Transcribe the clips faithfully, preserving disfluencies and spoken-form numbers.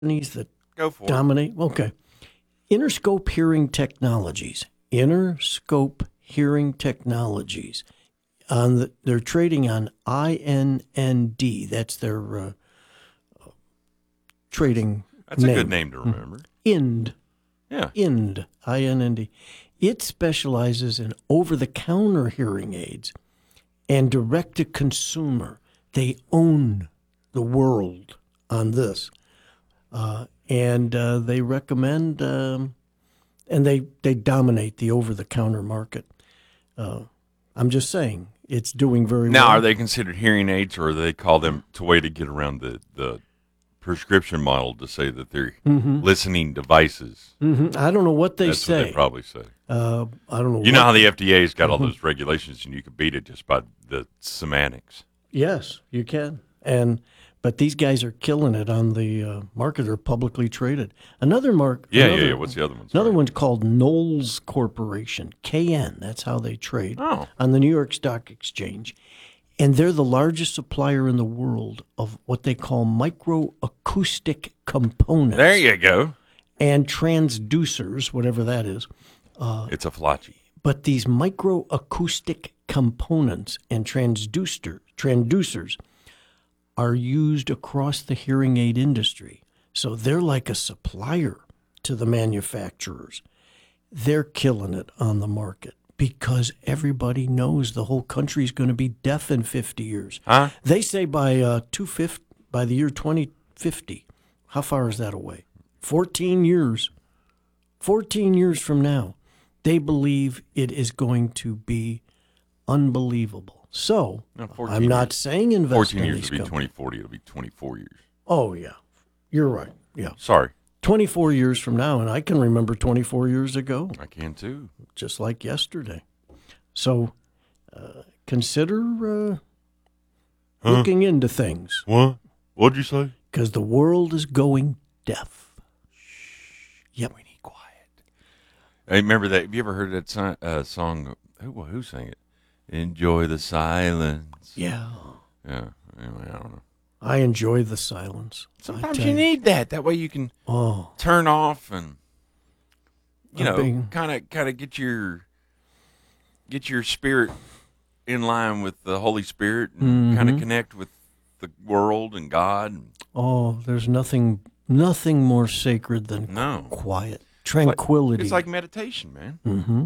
companies that Go for dominate? Okay. Interscope Hearing Technologies. Interscope Hearing Technologies. On the, they're trading on I N N D. That's their uh, trading it. That's name. a good name to remember. IND. Yeah. IND. I N N D. It specializes in over-the-counter hearing aids and direct-to-consumer. They own the world on this. Uh, and uh, they recommend, um, and they, they dominate the over-the-counter market. Uh, I'm just saying, it's doing very Now, well. are they considered hearing aids, or do they call them to way to get around the, the prescription model to say that they're Mm-hmm. listening devices? Mm-hmm. I don't know what they That's say. what they probably say. Uh, I don't know. You know what- how the F D A's got all Mhm. those regulations, and you can beat it just by the semantics. Yes, you can. And but these guys are killing it on the uh, market. They're publicly traded. Another mark. Yeah, another, yeah, yeah. What's the other one? Another Sorry. one's called Knowles Corporation, K N. That's how they trade Oh. on the New York Stock Exchange. And they're the largest supplier in the world of what they call microacoustic components. There you go. And transducers, whatever that is. It's a flotchy. But these microacoustic components and transducer, transducers are used across the hearing aid industry. So they're like a supplier to the manufacturers. They're killing it on the market because everybody knows the whole country is going to be deaf in fifty years. Huh? They say by uh, two fifty, by the year twenty fifty. How far is that away? fourteen years. fourteen years from now. They believe it is going to be unbelievable. So, No, fourteen I'm not years. saying invest fourteen in years these will be companies. twenty forty. It'll be twenty-four years. Oh, yeah. You're right. Yeah. Sorry. twenty-four years from now, and I can remember twenty-four years ago, I can too. just like yesterday. So, uh, consider uh, Huh? looking into things What? What'd you say? because the world is going deaf. Yep. We need quiet. Hey, remember that? Have you ever heard that si- uh, song? Who who sang it? Enjoy the silence. Yeah. Yeah. Anyway, I don't know. I enjoy the silence. I Sometimes tell you need that. That way you can Oh, turn off and you A know, big- kind of kind of get your get your spirit in line with the Holy Spirit and kind of Mhm. connect with the world and God. oh, there's nothing, nothing more sacred than No. quiet, tranquility. It's like meditation, man. hmm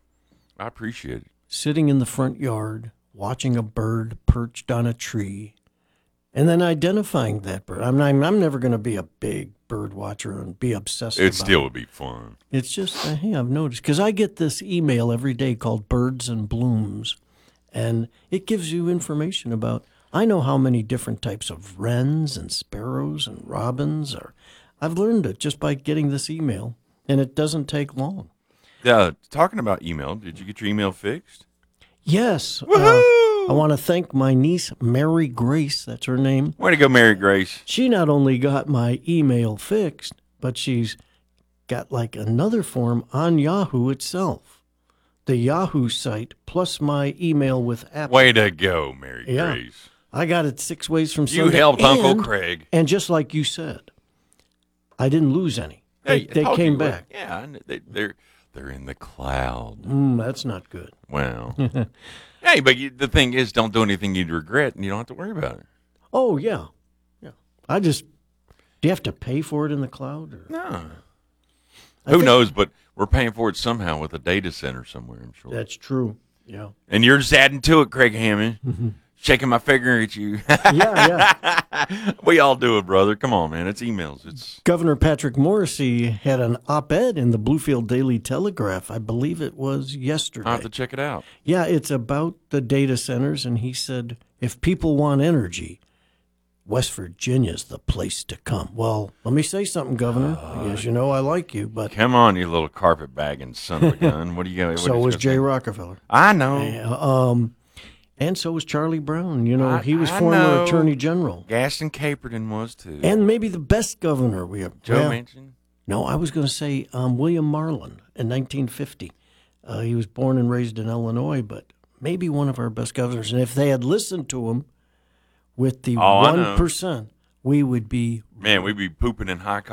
I appreciate it. Sitting in the front yard, watching a bird perched on a tree, and then identifying that bird. I'm not, I'm never going to be a big bird watcher and be obsessed It about still it. would be fun. It's just, uh, hey, I've noticed, because I get this email every day called Birds and Blooms, and it gives you information about, I know how many different types of wrens and sparrows and robins are. I've learned it just by getting this email, and it doesn't take long. Yeah, talking about email, did you get your email fixed? Yes. uh, Woohoo! I want to thank my niece, Mary Grace. That's her name. Way to go, Mary Grace. She not only got my email fixed, but she's got like another form on Yahoo itself. The Yahoo site plus my email with Apple. Way to go, Mary Yeah. Grace. I got it six ways from You Sunday. helped Uncle And- Craig. And just like you said, I didn't lose any. They, Hey, I they told came you what- back. Yeah, and they, they're they're in the cloud. Mm, that's not good. Well, hey, but you, the thing is, don't do anything you'd regret, and you don't have to worry about it. Oh, yeah. Yeah. I just, do you have to pay for it in the cloud? Or? No. I Who think- knows? But we're paying for it somehow with a data center somewhere, I'm sure. That's true. Yeah. And you're just adding to it, Craig Hammond. Shaking my finger at you. Yeah, yeah. We all do it, brother. Come on, man. It's emails. It's Governor Patrick Morrissey had an op-ed in the Bluefield Daily Telegraph. I believe it was yesterday. I have to check it out. Yeah, it's about the data centers, and he said, if people want energy, West Virginia's the place to come. Well, let me say something, Governor. As you know, I like you, but Come on, you little carpetbagging son of a gun. What do you got? so was Jay Rockefeller. I know. Yeah, um, and so was Charlie Brown. You know, I- he was I former know. Attorney General. Gaston Caperton was too. And maybe the best governor we have. Joe well, Manchin. No, I was going to say um, William Marlin in nineteen fifty. Uh, he was born and raised in Illinois, but maybe one of our best governors. And if they had listened to him with the Oh, I know. one percent, we would be Man, we'd be pooping in high